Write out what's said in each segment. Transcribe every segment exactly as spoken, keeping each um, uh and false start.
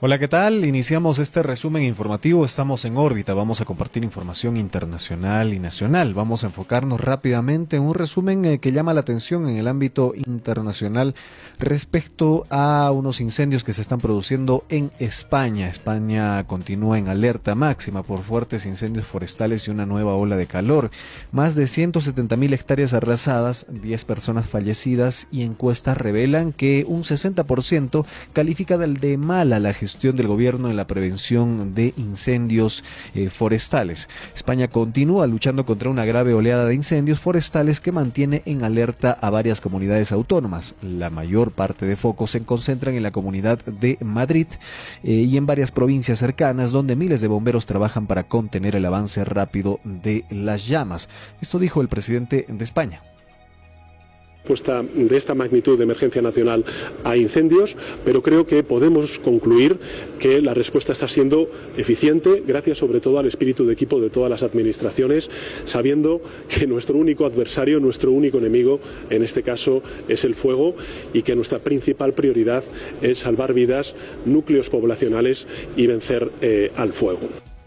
Hola, ¿qué tal? Iniciamos este resumen informativo. Estamos en órbita. Vamos a compartir información internacional y nacional. Vamos a enfocarnos rápidamente en un resumen eh, que llama la atención en el ámbito internacional respecto a unos incendios que se están produciendo en España. España continúa en alerta máxima por fuertes incendios forestales y una nueva ola de calor. Más de ciento setenta mil hectáreas arrasadas, diez personas fallecidas y encuestas revelan que un sesenta por ciento califica de mala la gestión del gobierno en la prevención de incendios eh, forestales. España continúa luchando contra una grave oleada de incendios forestales que mantiene en alerta a varias comunidades autónomas. La mayor parte de focos se concentran en la comunidad de Madrid eh, y en varias provincias cercanas donde miles de bomberos trabajan para contener el avance rápido de las llamas. Esto dijo el presidente de España. Respuesta de esta magnitud de emergencia nacional a incendios, pero creo que podemos concluir que la respuesta está siendo eficiente gracias sobre todo al espíritu de equipo de todas las administraciones, sabiendo que nuestro único adversario, nuestro único enemigo en este caso es el fuego y que nuestra principal prioridad es salvar vidas, núcleos poblacionales y vencer eh, al fuego.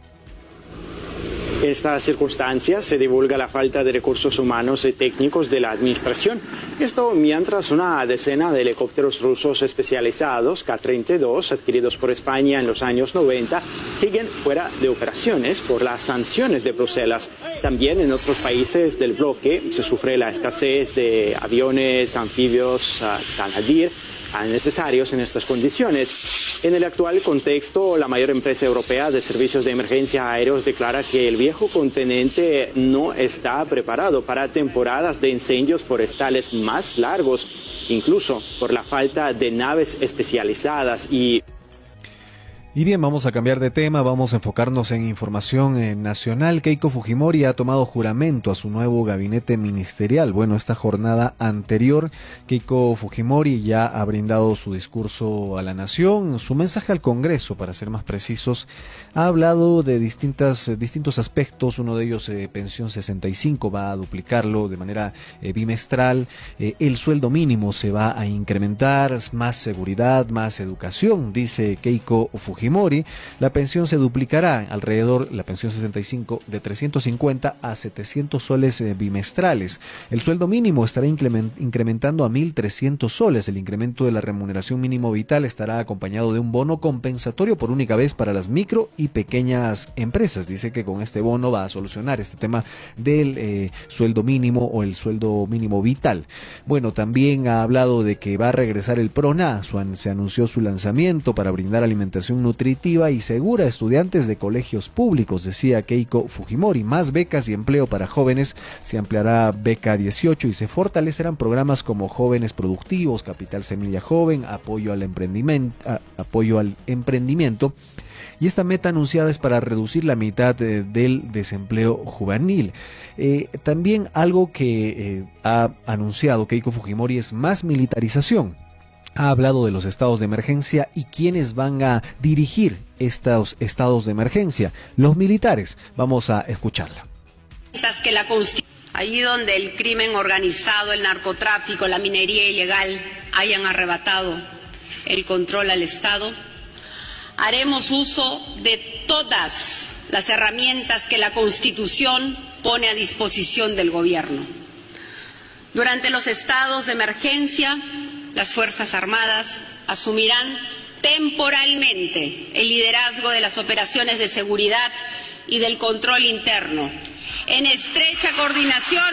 En estas circunstancias se divulga la falta de recursos humanos y técnicos de la administración. Esto mientras una decena de helicópteros rusos especializados K treinta y dos adquiridos por España en los años noventa siguen fuera de operaciones por las sanciones de Bruselas. También en otros países del bloque se sufre la escasez de aviones, anfibios, Canadair, necesarios en estas condiciones. En el actual contexto, la mayor empresa europea de servicios de emergencia aéreos declara que el viejo continente no está preparado para temporadas de incendios forestales más largos, incluso por la falta de naves especializadas y Y bien, vamos a cambiar de tema, vamos a enfocarnos en información eh, nacional. Keiko Fujimori ha tomado juramento a su nuevo gabinete ministerial. Bueno, esta jornada anterior, Keiko Fujimori ya ha brindado su discurso a la nación, su mensaje al Congreso, para ser más precisos. Ha hablado de distintas, eh, distintos aspectos, uno de ellos eh, pensión sesenta y cinco, va a duplicarlo de manera eh, bimestral, eh, el sueldo mínimo se va a incrementar, más seguridad, más educación, dice Keiko Fujimori. Fujimori, la pensión se duplicará alrededor, la pensión sesenta y cinco, de trescientos cincuenta a setecientos soles eh, bimestrales. El sueldo mínimo estará incrementando a mil trescientos soles. El incremento de la remuneración mínimo vital estará acompañado de un bono compensatorio por única vez para las micro y pequeñas empresas. Dice que con este bono va a solucionar este tema del eh, sueldo mínimo o el sueldo mínimo vital. Bueno, también ha hablado de que va a regresar el PRONA. Se anunció su lanzamiento para brindar alimentación nutritiva nutritiva y segura a estudiantes de colegios públicos, decía Keiko Fujimori. Más becas y empleo para jóvenes, se ampliará Beca dieciocho y se fortalecerán programas como Jóvenes Productivos, Capital Semilla Joven, apoyo al emprendimiento, apoyo al emprendimiento. Y esta meta anunciada es para reducir la mitad eh, del desempleo juvenil. Eh, también algo que eh, ha anunciado Keiko Fujimori es más militarización. Ha hablado de los estados de emergencia y quiénes van a dirigir estos estados de emergencia. Los militares. Vamos a escucharla. Que la Allí donde el crimen organizado, el narcotráfico, la minería ilegal hayan arrebatado el control al Estado, haremos uso de todas las herramientas que la Constitución pone a disposición del gobierno. Durante los estados de emergencia, las Fuerzas Armadas asumirán temporalmente el liderazgo de las operaciones de seguridad y del control interno, en estrecha coordinación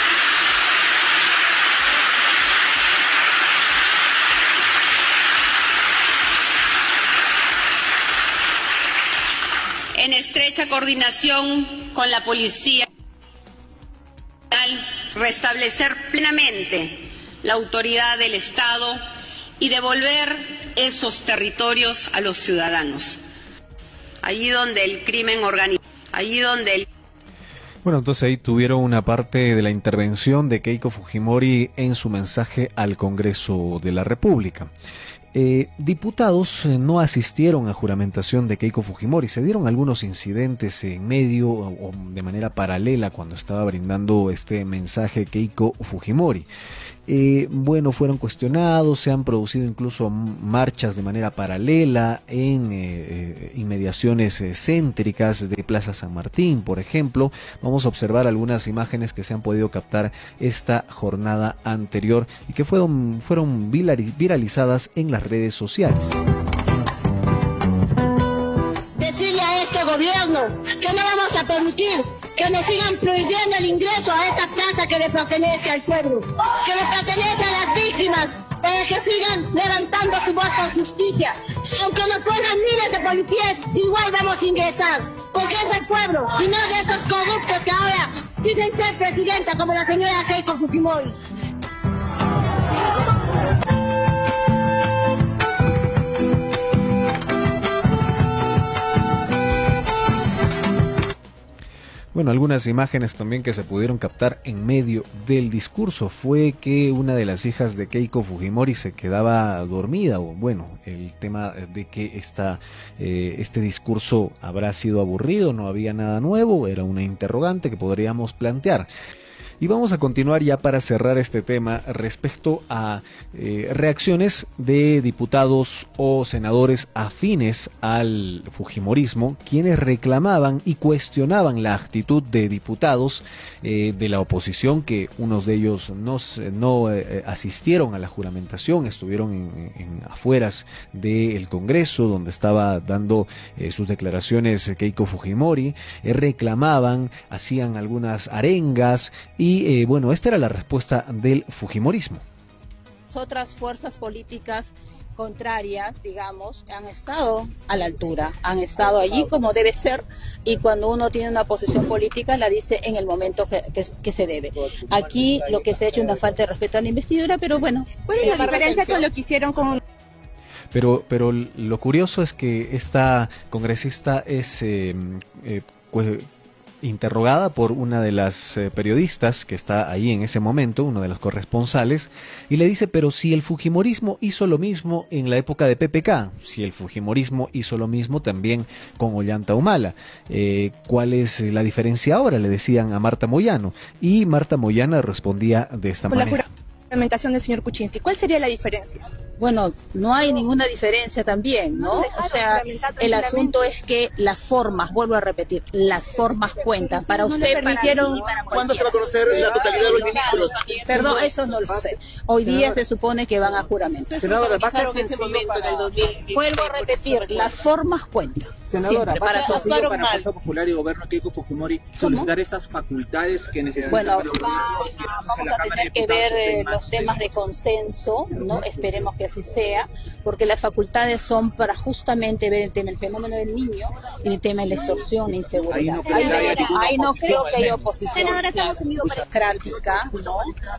en estrecha coordinación con la Policía Nacional, restablecer plenamente la autoridad del Estado y devolver esos territorios a los ciudadanos. Allí donde el crimen organizado, allí donde el... Bueno, entonces ahí tuvieron una parte de la intervención de Keiko Fujimori en su mensaje al Congreso de la República. Eh, diputados eh, no asistieron a juramentación de Keiko Fujimori. Se dieron algunos incidentes en medio o, o de manera paralela cuando estaba brindando este mensaje Keiko Fujimori. eh, bueno, fueron cuestionados, se han producido incluso marchas de manera paralela en eh, inmediaciones eh, céntricas de Plaza San Martín, por ejemplo. Vamos a observar algunas imágenes que se han podido captar esta jornada anterior y que fueron, fueron viralizadas en las redes sociales. Decirle a este gobierno que no vamos a permitir que nos sigan prohibiendo el ingreso a esta plaza que le pertenece al pueblo, que le pertenece a las víctimas, para que sigan levantando su voz por justicia. Aunque nos pongan miles de policías, igual vamos a ingresar, porque es del pueblo, y no de estos corruptos que ahora dicen ser presidenta, como la señora Keiko Fujimori. Bueno, algunas imágenes también que se pudieron captar en medio del discurso fue que una de las hijas de Keiko Fujimori se quedaba dormida, o bueno, el tema de que esta, eh, este discurso habrá sido aburrido, no había nada nuevo, era una interrogante que podríamos plantear. Y vamos a continuar ya para cerrar este tema respecto a eh, reacciones de diputados o senadores afines al fujimorismo, quienes reclamaban y cuestionaban la actitud de diputados eh, de la oposición, que unos de ellos no, no eh, asistieron a la juramentación, estuvieron en, en afueras del Congreso, donde estaba dando eh, sus declaraciones Keiko Fujimori, eh, reclamaban, hacían algunas arengas y Y eh, bueno, esta era la respuesta del fujimorismo. Otras fuerzas políticas contrarias, digamos, han estado a la altura, han estado allí como debe ser, y cuando uno tiene una posición política la dice en el momento que, que, que se debe. Aquí lo que se ha hecho es una falta de respeto a la investidura, pero bueno. ¿Cuál es la diferencia con lo que hicieron con...? Pero, pero lo curioso es que esta congresista es... Eh, eh, interrogada por una de las eh, periodistas que está ahí en ese momento, uno de los corresponsales, y le dice, pero si el fujimorismo hizo lo mismo en la época de P P K, si el fujimorismo hizo lo mismo también con Ollanta Humala, eh, ¿cuál es la diferencia ahora?, le decían a Marta Moyano, y Marta Moyano respondía de esta manera. La juramentación del señor Kuczynski, ¿cuál sería la diferencia? Bueno, no hay ninguna diferencia también, ¿no? O sea, el asunto es que las formas, vuelvo a repetir, las formas cuentan. Para usted, permitieron, para ¿cuándo se va a conocer la totalidad de los ministros? Perdón, eso no lo sé. Hoy día se supone que van a juramento. Senadora, ¿va a ser ese momento en el dos mil dieciséis? Vuelvo a repetir, las formas cuentan. Senadora, ¿va a ser sencillo para mal. Fuerza Popular y Gobierno Keiko Fujimori solicitar esas facultades que necesitan? Bueno, va, vamos a tener que ver eh, los temas de consenso, ¿no? Esperemos que así sea, porque las facultades son para justamente ver el tema, el fenómeno del niño y el tema de la extorsión, la inseguridad. Ahí no creo, ahí, que, haya ahí no creo que haya oposición Senadora, estamos en vivo democrática, ¿no?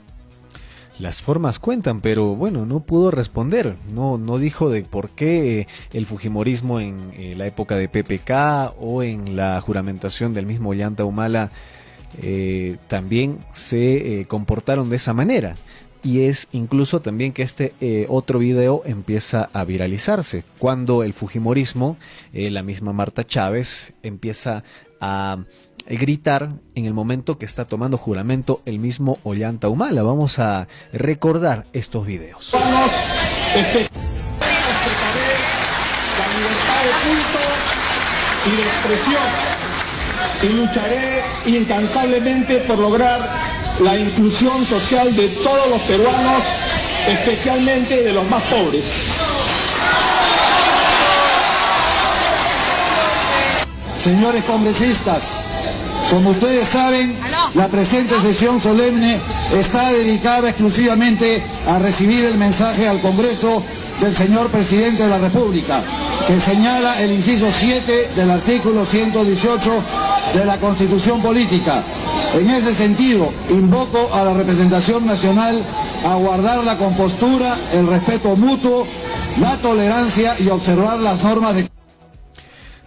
Las formas cuentan, pero bueno, no pudo responder, no, no dijo de por qué eh, el fujimorismo en eh, la época de P P K o en la juramentación del mismo Ollanta Humala eh, también se eh, comportaron de esa manera. Y es incluso también que este eh, otro video empieza a viralizarse, cuando el fujimorismo, eh, la misma Marta Chávez, empieza a gritar en el momento que está tomando juramento el mismo Ollanta Humala. Vamos a recordar estos videos. Vamos, este... la libertad de culto y de expresión, y lucharé incansablemente por lograr la inclusión social de todos los peruanos, especialmente de los más pobres. Señores congresistas, como ustedes saben, la presente sesión solemne está dedicada exclusivamente a recibir el mensaje al Congreso del señor Presidente de la República, que señala el inciso siete del artículo ciento dieciocho de la Constitución Política. En ese sentido, invoco a la representación nacional a guardar la compostura, el respeto mutuo, la tolerancia y observar las normas de...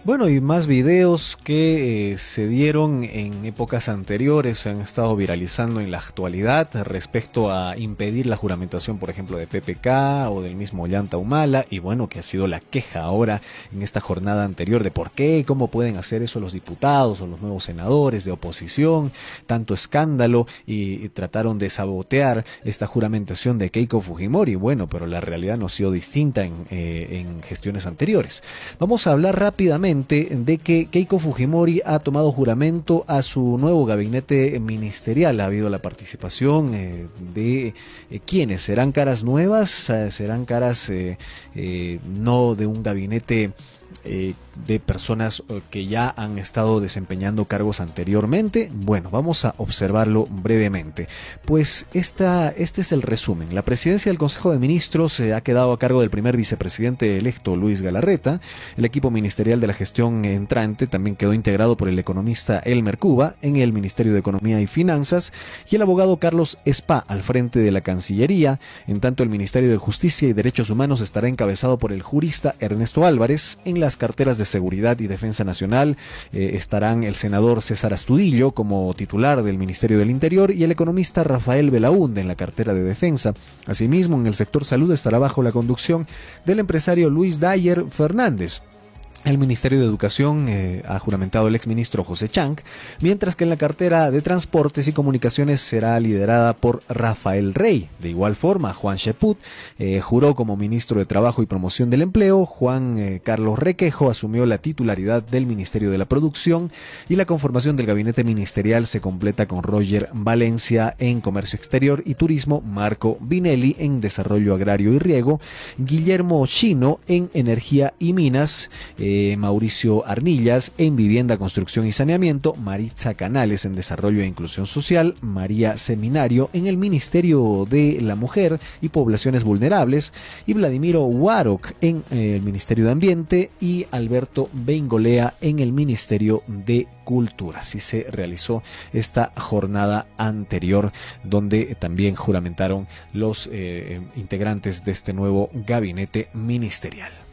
Bueno, y más videos que eh, se dieron en épocas anteriores, se han estado viralizando en la actualidad respecto a impedir la juramentación, por ejemplo, de P P K o del mismo Ollanta Humala, y bueno, que ha sido la queja ahora en esta jornada anterior de por qué, cómo pueden hacer eso los diputados o los nuevos senadores de oposición, tanto escándalo, y, y trataron de sabotear esta juramentación de Keiko Fujimori. Bueno, pero la realidad no ha sido distinta en, eh, en gestiones anteriores. Vamos a hablar rápidamente de que Keiko Fujimori ha tomado juramento a su nuevo gabinete ministerial. Ha habido la participación eh, de eh, quienes serán caras nuevas, eh, serán caras eh, eh, no de un gabinete eh, de personas que ya han estado desempeñando cargos anteriormente. Bueno, vamos a observarlo brevemente. Pues esta, este es el resumen. La presidencia del Consejo de Ministros se eh, ha quedado a cargo del primer vicepresidente electo, Luis Galarreta. El equipo ministerial de la gestión entrante también quedó integrado por el economista Elmer Cuba en el Ministerio de Economía y Finanzas y el abogado Carlos Spa al frente de la Cancillería. En tanto, el Ministerio de Justicia y Derechos Humanos estará encabezado por el jurista Ernesto Álvarez. En las carteras de Seguridad y Defensa Nacional eh, estarán el senador César Astudillo como titular del Ministerio del Interior y el economista Rafael Belaúnde en la cartera de Defensa. Asimismo, en el sector salud estará bajo la conducción del empresario Luis Dyer Fernández. El Ministerio de Educación eh, ha juramentado el exministro José Chang, mientras que en la cartera de Transportes y Comunicaciones será liderada por Rafael Rey. De igual forma, Juan Sheput eh, juró como ministro de Trabajo y Promoción del Empleo. Juan eh, Carlos Requejo asumió la titularidad del Ministerio de la Producción y la conformación del gabinete ministerial se completa con Roger Valencia en Comercio Exterior y Turismo, Marco Vinelli en Desarrollo Agrario y Riego, Guillermo Chino en Energía y Minas, eh, Mauricio Arnillas en Vivienda, Construcción y Saneamiento, Maritza Canales en Desarrollo e Inclusión Social, María Seminario en el Ministerio de la Mujer y Poblaciones Vulnerables, y Vladimiro Warok en eh, el Ministerio de Ambiente y Alberto Beingolea en el Ministerio de Cultura. Así se realizó esta jornada anterior, donde también juramentaron los eh, integrantes de este nuevo gabinete ministerial.